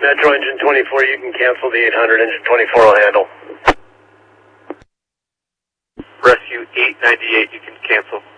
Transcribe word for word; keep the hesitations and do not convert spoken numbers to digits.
Metro engine twenty-four, you can cancel the eight hundred, engine twenty-four will handle. Rescue eight ninety-eight, you can cancel.